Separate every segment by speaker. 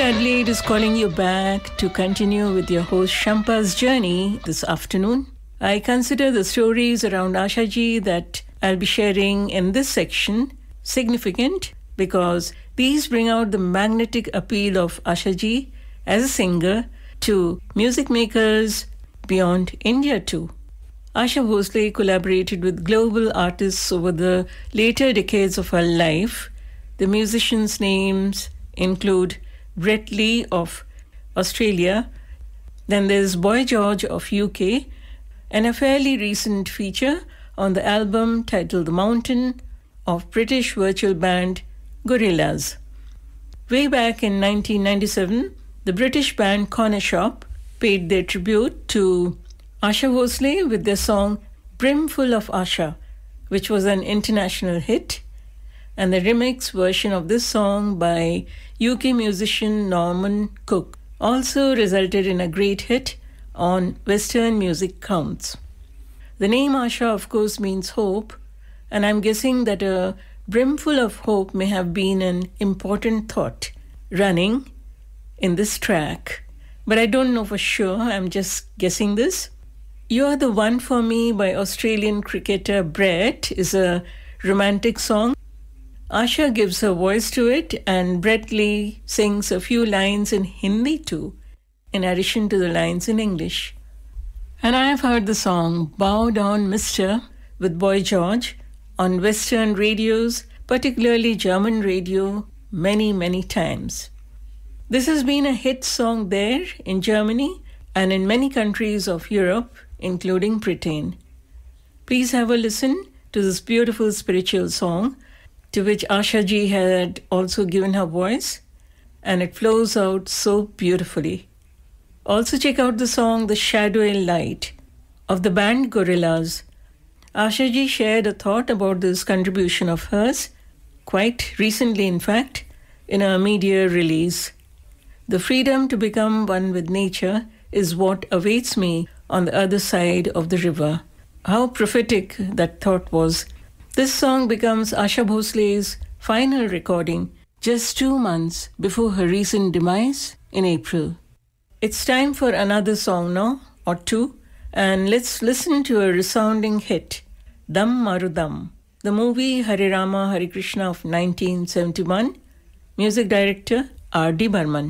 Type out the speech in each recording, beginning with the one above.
Speaker 1: Adelaide is calling you back to continue with your host Shampa's journey this afternoon. I consider the stories around Asha ji that I'll be sharing in this section significant because these bring out the magnetic appeal of Asha ji as a singer to music makers beyond India too. Asha Bhosle collaborated with global artists over the later decades of her life. The musicians' names include Brett Lee of Australia, then there's Boy George of UK, and a fairly recent feature on the album titled The Mountain of British virtual band Gorillaz. Way back in 1997, the British band Corner Shop paid their tribute to Asha Bhosle with their song Brimful of Asha, which was an international hit, and the remix version of this song by UK musician Norman Cook also resulted in a great hit on Western Music Counts. The name Asha, of course, means hope, and I'm guessing that a brimful of hope may have been an important thought running in this track. But I don't know for sure, I'm just guessing this. You're the One for Me by Australian cricketer Brett is a romantic song. Asha gives her voice to it, and Brett Lee sings a few lines in Hindi too, in addition to the lines in English. And I have heard the song Bow Down Mister with Boy George on Western radios, particularly German radio, many, many times. This has been a hit song there in Germany and in many countries of Europe, including Britain. Please have a listen to this beautiful spiritual song to which Asha ji had also given her voice, and it flows out so beautifully. Also check out the song The Shadowy Light of the band Gorillaz. Asha ji shared a thought about this contribution of hers, quite recently in fact, in a media release. The freedom to become one with nature is what awaits me on the other side of the river. How prophetic that thought was. This song becomes Asha Bhosle's final recording just 2 months before her recent demise in April. It's time for another song now, or two, and let's listen to a resounding hit, Dam Maru Dam, the movie Hare Rama Hare Krishna of 1971, music director R.D. Burman.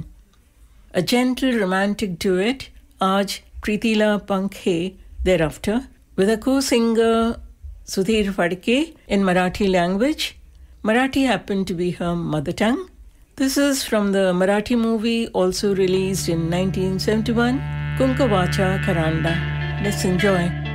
Speaker 1: A gentle romantic duet, Aaj Pritila Pankhe, thereafter, with a co-singer Sudhir Phadke in Marathi language. Marathi happened to be her mother tongue. This is from the Marathi movie also released in 1971, Kunkavacha Karanda. Let's enjoy.